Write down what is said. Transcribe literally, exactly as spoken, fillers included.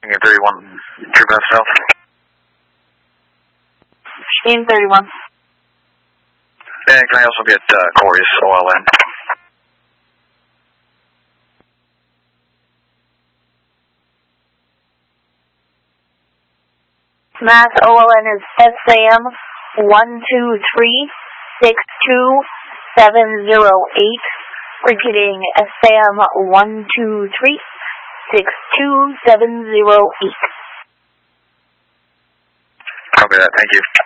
thirty-one, True Best South. Team thirty-one. And can I also get uh, Corey's O L N? Mass O L N is S A M one two three six two seven zero eight. Repeating, S A M one two three six two seven zero eight. Copy that, thank you.